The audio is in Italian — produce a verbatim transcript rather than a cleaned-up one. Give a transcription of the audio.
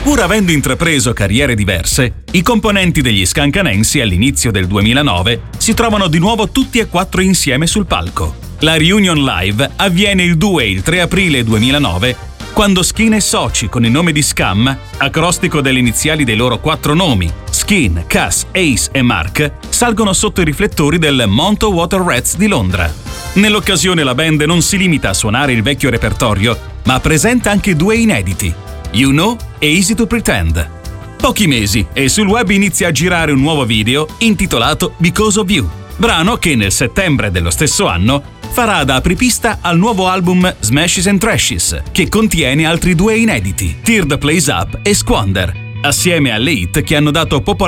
Pur avendo intrapreso carriere diverse, i componenti degli Scancanensi all'inizio del duemilanove si trovano di nuovo tutti e quattro insieme sul palco. La reunion live avviene il due e il tre aprile duemilanove, quando Skin e Soci, con il nome di Scam, acrostico delle iniziali dei loro quattro nomi, Skin, Cass, Ace e Mark, salgono sotto i riflettori del Monto Water Rats di Londra. Nell'occasione la band non si limita a suonare il vecchio repertorio, ma presenta anche due inediti, You Know e Easy to Pretend. Pochi mesi e sul web inizia a girare un nuovo video intitolato Because of You, brano che nel settembre dello stesso anno farà da apripista al nuovo album Smashes and Trashes, che contiene altri due inediti, Tear the Place Up e Squander, assieme alle hit che hanno dato popolarità